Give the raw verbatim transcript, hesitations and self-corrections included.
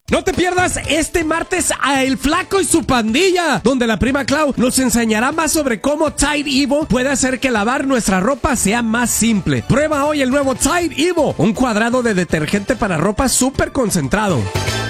No te pierdas este martes a El Flaco y su pandilla, donde la prima Clau nos enseñará más sobre cómo Tide Evo puede hacer que lavar nuestra ropa sea más simple. Prueba hoy el nuevo Tide Evo, un cuadrado de detergente para ropa súper concentrado.